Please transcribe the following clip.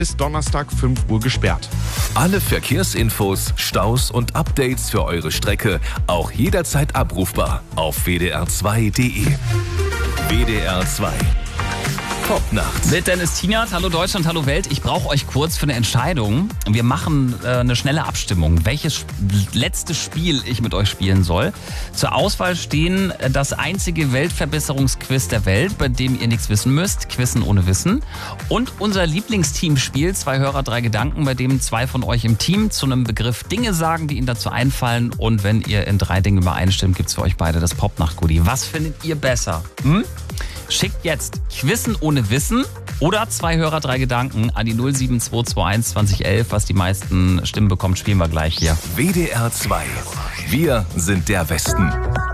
bis Donnerstag 5 Uhr gesperrt. Alle Verkehrsinfos, Staus und Updates für eure Strecke auch jederzeit abrufbar auf wdr2.de. WDR 2. Top-Nacht. Mit Dennis Tienert. Hallo Deutschland, hallo Welt. Ich brauche euch kurz für eine Entscheidung. Wir machen eine schnelle Abstimmung, welches letzte Spiel ich mit euch spielen soll. Zur Auswahl stehen das einzige Weltverbesserungsquiz der Welt, bei dem ihr nichts wissen müsst. Quizzen ohne Wissen. Und unser Lieblingsteamspiel, 2 Hörer, 3 Gedanken, bei dem 2 von euch im Team zu einem Begriff Dinge sagen, die ihnen dazu einfallen. Und wenn ihr in 3 Dingen übereinstimmt, gibt es für euch beide das Popnacht-Goodie. Was findet ihr besser? Schickt jetzt Quizzen ohne Wissen oder 2 Hörer, 3 Gedanken an die 07221 2011. Was die meisten Stimmen bekommt, spielen wir gleich hier. WDR 2. Wir sind der Westen.